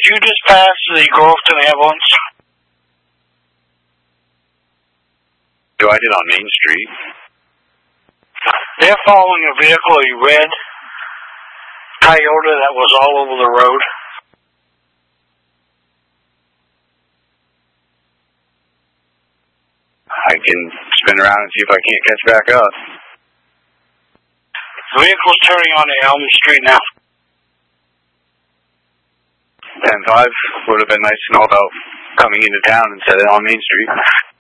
you just pass the Groveton ambulance? So I did on Main Street. They're following a vehicle, a red Toyota that was all over the road. I can spin around and see if I can't catch back up. The vehicle's turning on Elm Street now. 10-5 would have been nice to know about coming into town instead of on Main Street.